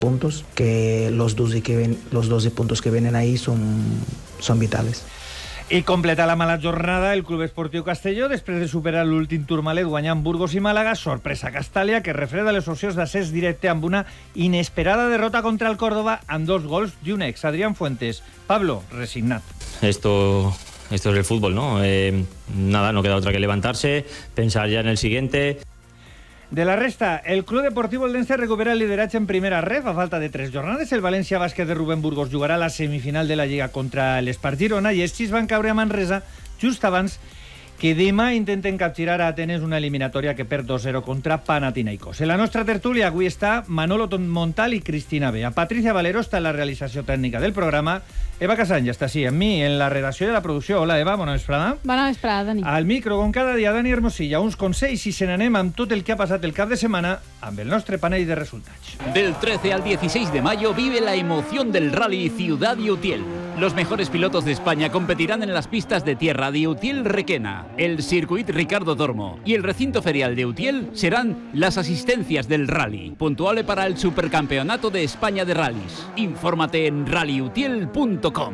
puntos, que los 12 puntos que vienen ahí son vitales. I completa la mala jornada el Club Esportiu Castelló després de superar l'últim turmalet guanyant Burgos i Màlaga. Sorpresa Castàlia, que refreda les opcions d'ascens directe amb una inesperada derrota contra el Córdoba amb 2 gols i un ex, Adrián Fuentes. Pablo, resignat. Esto es el fútbol, ¿no? Nada, no queda otra que levantarse, pensar ya en el siguiente. De la resta, el Club Deportiu Eldense recupera el lideratge en primera ref a falta de 3 jornades. El València Bàsquet de Rubén Burgos jugarà la semifinal de la Lliga contra l'Espart Girona i els Xis van caure a Manresa just abans que demà intenten capgirar a Atenes una eliminatòria que perd 2-0 contra Panathinaikos. En la nostra tertúlia avui està Manolo Montal i Cristina Bea. Patricia Valero està en la realització tècnica del programa. Eva Casany està així amb mi en la redacció de la producció. Hola, Eva, bona vesprada. Bona vesprada, Dani. Al micro, com cada dia, Dani Hermosilla. Uns consells i se n'anem amb tot el que ha passat el cap de setmana amb el nostre panell de resultats. Del 13 al 16 de mayo vive la emoción del Rally Ciudad de Utiel. Los mejores pilotos de España competirán en las pistas de tierra de Utiel-Requena, el Circuit Ricardo Tormo y el recinto ferial de Utiel serán las asistencias del rally, puntuable para el Supercampeonato de España de Rallys. Infórmate en rallyutiel.com.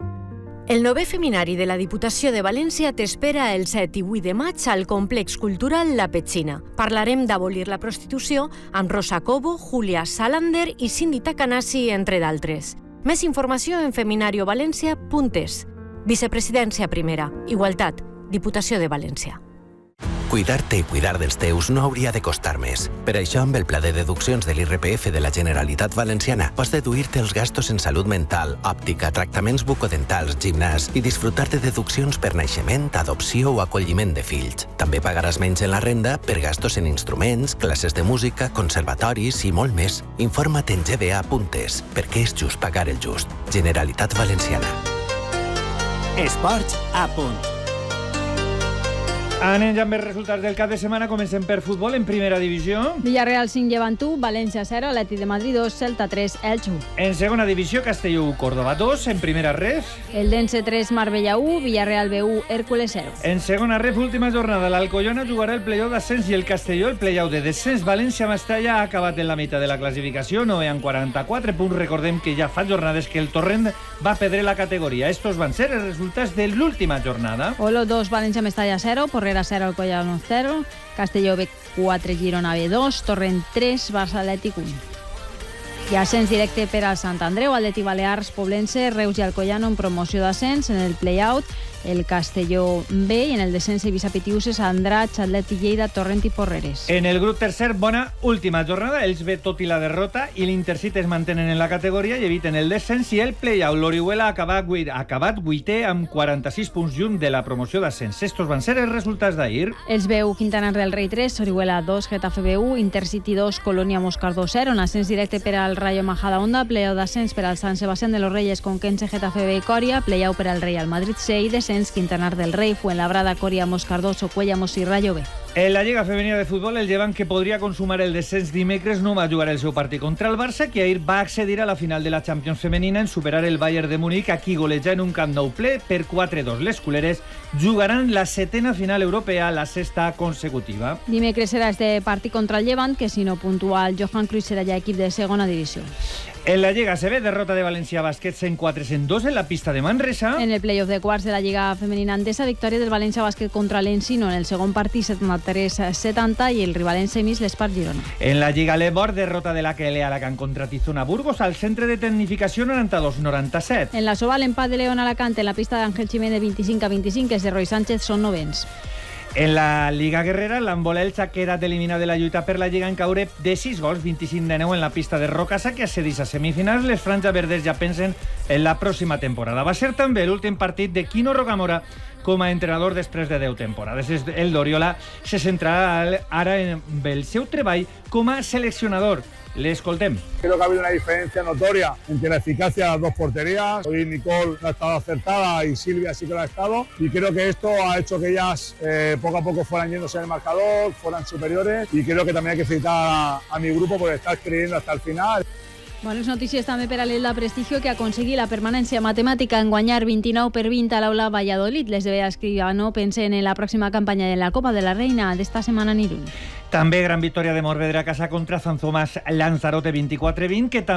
El 9è Feminari de la Diputació de València t'espera el 7 i 8 de maig al Complex Cultural La Petxina. Parlarem d'abolir la prostitució amb Rosa Cobo, Julia Salander i Cindy Takanasi, entre d'altres. Més informació en feminariovalència.es. Vicepresidència primera. Igualtat. Diputació de València. Cuidar-te i cuidar dels teus no hauria de costar més. Per això, amb el pla de deduccions de l'IRPF de la Generalitat Valenciana, pots deduir-te els gastos en salut mental, òptica, tractaments bucodentals, gimnàs i disfrutar de deduccions per naixement, adopció o acolliment de fills. També pagaràs menys en la renda per gastos en instruments, classes de música, conservatoris i molt més. Informa't en gba.es, perquè és just pagar el just. Generalitat Valenciana. Esports a punt. Anem ja amb els resultats del cap de setmana. Comencem per futbol en primera divisió. Villarreal 5, Llevant 1, València 0, Atlètic de Madrid 2, Celta 3, Elx 1. En segona divisió, Castelló 1, Córdoba 2. En primera ref. Eldense 3, Marbella 1, Villarreal B1, Hércules 0. En segona ref, última jornada, l'Alcoyona jugarà el play-off d'ascens i el Castelló el play-off de descens. València-Mestalla ha acabat en la meitat de la classificació, 9 amb 44 punts. Recordem que ja fa jornades que el Torrent va perdre la categoria. Estos van ser els resultats de l'última jornada. Olo 2, València-Mestalla 0, Porrera 0, Alcoyano 0, Castelló B4, Girona B2, Torrent 3, Barça Atlètic 1. I ascens directe per al Sant Andreu, Atlètic Balears, Poblense, Reus i Alcoyano en promoció d'ascens. En el play-out, el Castelló B, i en el descens Eivissa Pitiuses, Andratx, Atlètic Lleida, Torrent i Porreres. En el grup tercer, bona última jornada. Ells ve tot i la derrota i l'Intercity es mantenen en la categoria i eviten el descens. I el play-out, l'Orihuela ha acabat 8è amb 46 punts lluny de la promoció d'ascens. Estos van ser els resultats d'ahir. Els B1, Quintanar del Rei 3, Orihuela 2, Getafe B1, Intercity 2, Colònia Moscardó 0, en ascens directe per al Rayo Majadahonda, play-out d'ascens per al San Sebastián de los Reyes, Conquense, Getafe B i Coria, play-out per al Real Madrid C i descens Quintanar del Rei, Fuenlabrada, Coria, Moscardó, Socuellamos i Rayo B. En la Lliga Femenina de Futbol, el Llevant, que podria consumar el descens dimecres, no va jugar el seu partit contra el Barça, que ahir va accedir a la final de la Champions femenina en superar el Bayern de Múnich, a qui goleja en un Camp Nou ple per 4-2. Les culeres jugaran la 7ª final europea, la 6ª consecutiva. Dimecres serà este partit contra el Llevant, que si no puntua el Johan Cruyff serà ja equip de segona divisió. En la Lliga ACB, derrota de València Bàsquet 104-102 en la pista de Manresa. En el play-off de quarts de la Lliga Femenina Endesa, victòria del València Bàsquet contra l'Encino en el segon partit 73-70 i el rival en semis l'Espart Girona. En la Lliga Lebor, derrota de la KL Alacant contra Tizona Burgos al centre de tecnificació 92-97. En la Sobal, empat de León Alacant en la pista d'Àngel Jiménez 25-25, els de Roy Sánchez són novens. En la Liga Guerrera, l'Hambola Elx ha quedat eliminat de la lluita per la Lliga en caure de 6 gols, 25-9 en la pista de Rocasa, que accedeix a semifinals. Les franges verdes ja pensen en la pròxima temporada. Va ser també l'últim partit de Quino Rocamora com a entrenador després de 10 temporades. El d'Oriola se centrarà ara en el seu treball com a seleccionador. Le escoltem. Creo que ha habido una diferencia notoria entre la eficacia de las dos porterías. Hoy Nicole no ha estado acertada y Silvia sí que lo ha estado. Y creo que esto ha hecho que ellas poco a poco fueran yéndose en el marcador, fueran superiores. Y creo que también hay que felicitar a mi grupo por estar creyendo hasta el final. Bones notícies també per a l'Elda Prestigio, que aconseguí la permanència matemàtica en guanyar 29-20 a l'Aula Valladolid. Les de Bea Escribano pensen en la pròxima campanya de la Copa de la Reina d'esta setmana en Irún. També gran victòria de Morvedre a casa contra Sant Tomàs Lanzarote 24-20, que també